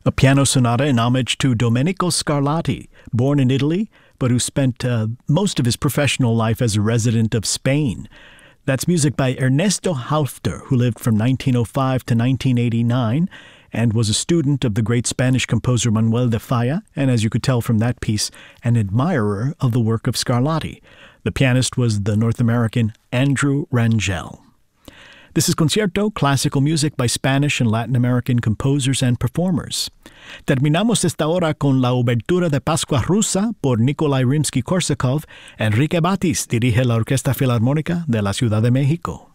A piano sonata in homage to Domenico Scarlatti, born in Italy, but who spent most of his professional life as a resident of Spain. That's music by Ernesto Halffter, who lived from 1905 to 1989 and was a student of the great Spanish composer Manuel de Falla, and as you could tell from that piece, an admirer of the work of Scarlatti. The pianist was the North American Andrew Rangel. This is Concierto, classical music by Spanish and Latin American composers and performers. Terminamos esta hora con la Obertura de Pascua Rusa por Nikolai Rimsky-Korsakov. Enrique Batis dirige la Orquesta Filarmónica de la Ciudad de México.